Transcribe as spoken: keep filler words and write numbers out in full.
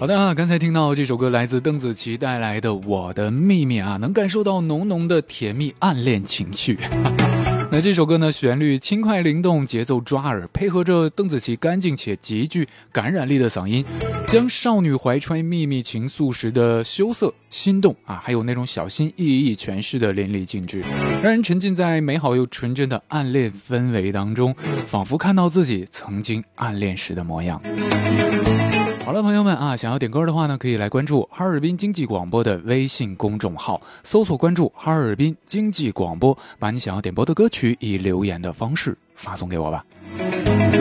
好的啊，刚才听到这首歌来自邓紫棋带来的《我的秘密》啊，能感受到浓浓的甜蜜暗恋情绪。那这首歌呢，旋律轻快灵动，节奏抓耳，配合着邓紫棋干净且极具感染力的嗓音，将少女怀揣秘密情愫时的羞涩、心动啊，还有那种小心翼翼诠释的淋漓尽致，让人沉浸在美好又纯真的暗恋氛围当中，仿佛看到自己曾经暗恋时的模样。好了，朋友们啊，想要点歌的话呢，可以来关注哈尔滨经济广播的微信公众号，搜索关注哈尔滨经济广播，把你想要点播的歌曲以留言的方式发送给我吧。